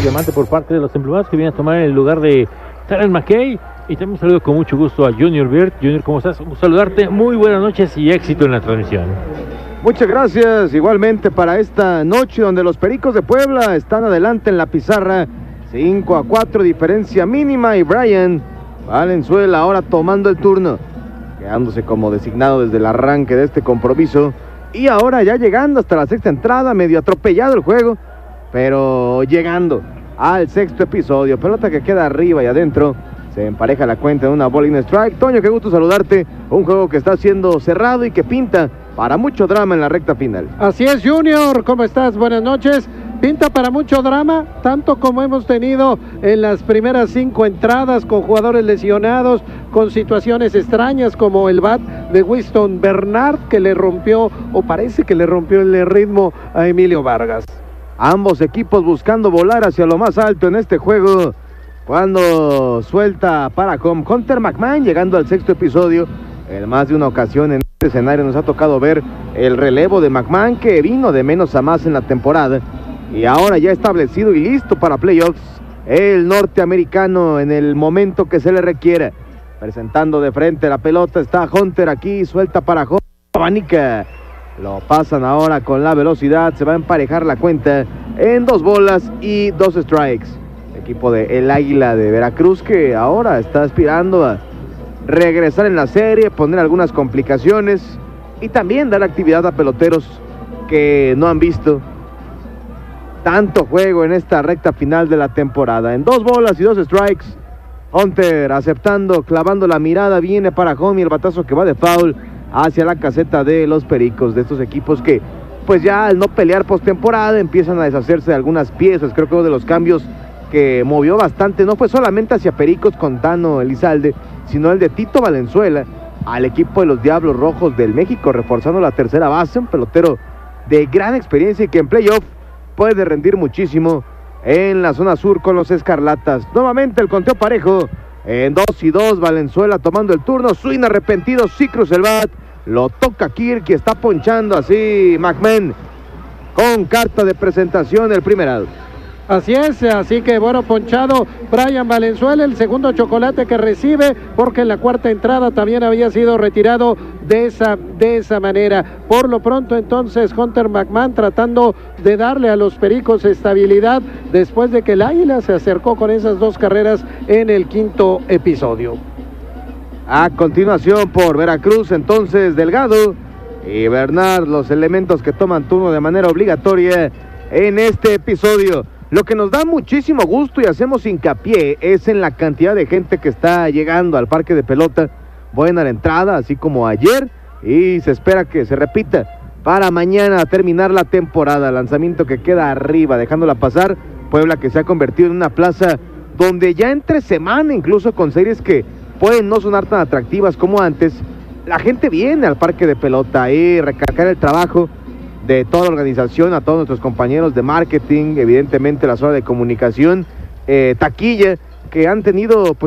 diamante por parte de los emplumados que viene a tomar el lugar de Terrence McKay. Y también saludo con mucho gusto a Junior Bird. Junior, ¿cómo estás? Un gusto saludarte. Muy buenas noches y éxito en la transmisión. Muchas gracias, igualmente para esta noche donde los Pericos de Puebla están adelante en la pizarra, 5-4 diferencia mínima, y Brian Valenzuela ahora tomando el turno, quedándose como designado desde el arranque de este compromiso, y ahora ya llegando hasta la sexta entrada, medio atropellado el juego, pero llegando al sexto episodio, pelota que queda arriba y adentro. Se empareja la cuenta en una ball in strike. Toño, qué gusto saludarte. Un juego que está siendo cerrado y que pinta para mucho drama en la recta final. Así es, Junior. ¿Cómo estás? Buenas noches. Pinta para mucho drama, tanto como hemos tenido en las primeras 5 entradas, con jugadores lesionados, con situaciones extrañas como el bat de Winston Bernard, que le rompió, o parece que le rompió el ritmo a Emilio Vargas. Ambos equipos buscando volar hacia lo más alto en este juego. Cuando suelta para home Hunter McMahon, llegando al sexto episodio, en más de una ocasión en este escenario nos ha tocado ver el relevo de McMahon, que vino de menos a más en la temporada, y ahora ya establecido y listo para playoffs, el norteamericano en el momento que se le requiera. Presentando de frente la pelota está Hunter aquí, suelta para home, abanica, lo pasan ahora con la velocidad, se va a emparejar la cuenta en 2 bolas y 2 strikes. Equipo de El Águila de Veracruz, que ahora está aspirando a regresar en la serie, poner algunas complicaciones y también dar actividad a peloteros que no han visto tanto juego en esta recta final de la temporada. En 2 bolas y 2 strikes, Hunter aceptando, clavando la mirada, viene para home y el batazo que va de foul hacia la caseta de los Pericos, de estos equipos que pues ya al no pelear postemporada empiezan a deshacerse de algunas piezas. Creo que uno de los cambios que movió bastante no fue solamente hacia Pericos con Tano Elizalde, sino el de Tito Valenzuela al equipo de los Diablos Rojos del México, reforzando la tercera base, un pelotero de gran experiencia y que en playoff puede rendir muchísimo en la zona sur con los Escarlatas. Nuevamente el conteo parejo en 2 y 2, Valenzuela tomando el turno, swing arrepentido, sí cruza el bat, lo toca Kirk y está ponchando así McMahon con carta de presentación el primer out. Así es, así que bueno, ponchado Brian Valenzuela, el segundo chocolate que recibe, porque en la cuarta entrada también había sido retirado de esa manera. Por lo pronto entonces Hunter McMahon tratando de darle a los Pericos estabilidad después de que el Águila se acercó con esas 2 carreras en el quinto episodio. A continuación por Veracruz entonces Delgado y Bernard, los elementos que toman turno de manera obligatoria en este episodio. Lo que nos da muchísimo gusto y hacemos hincapié es en la cantidad de gente que está llegando al parque de pelota. Buena la entrada, así como ayer, y se espera que se repita para mañana terminar la temporada. Lanzamiento que queda arriba, dejándola pasar. Puebla, que se ha convertido en una plaza donde ya entre semana, incluso con series que pueden no sonar tan atractivas como antes, la gente viene al parque de pelota y recalcar el trabajo de toda la organización, a todos nuestros compañeros de marketing, evidentemente la zona de comunicación, taquilla, que han tenido pues